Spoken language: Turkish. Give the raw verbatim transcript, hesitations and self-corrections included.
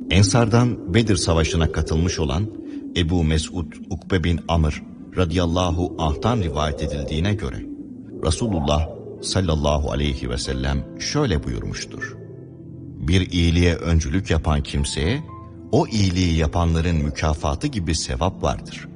Ensardan Bedir Savaşı'na katılmış olan Ebu Mesud Ukbe bin Amr radıyallahu anh'tan rivayet edildiğine göre Resulullah sallallahu aleyhi ve sellem şöyle buyurmuştur: Bir iyiliğe öncülük yapan kimseye o iyiliği yapanların mükafatı gibi sevap vardır.